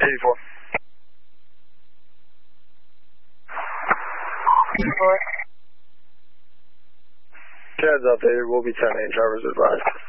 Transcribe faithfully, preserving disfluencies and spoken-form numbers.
eighty-four. eighty-four. Chad's updated. We'll be ten eight. Drivers advised.